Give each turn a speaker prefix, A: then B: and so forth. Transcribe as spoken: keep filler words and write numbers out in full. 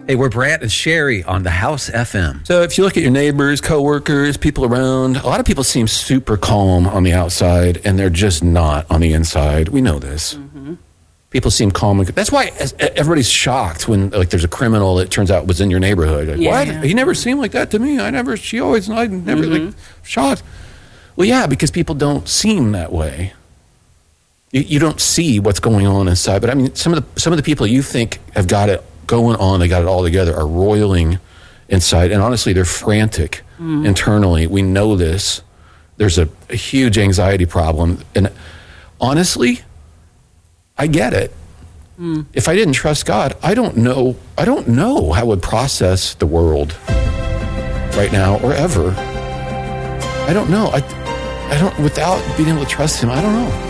A: Hey, we're Brant and Sherry on the House F M.
B: So if you look at your neighbors, coworkers, people around, a lot of people seem super calm on the outside, and they're just not on the inside. We know this. Mm-hmm. People seem calm. That's why everybody's shocked when like there's a criminal that turns out was in your neighborhood. Like,
C: Yeah.
B: what? He never seemed like that to me. I never. She always. I never mm-hmm. like shocked. Well, yeah, because people don't seem that way. You, you don't see what's going on inside. But I mean, some of the some of the people you think have got it going on, they got it all together, are roiling inside, and honestly, they're frantic mm. internally. We know this. There's a, a huge anxiety problem, and honestly, I get it. Mm. If I didn't trust God, I don't know. I don't know how I would process the world right now or ever. I don't know. I, I don't. Without being able to trust Him, I don't know.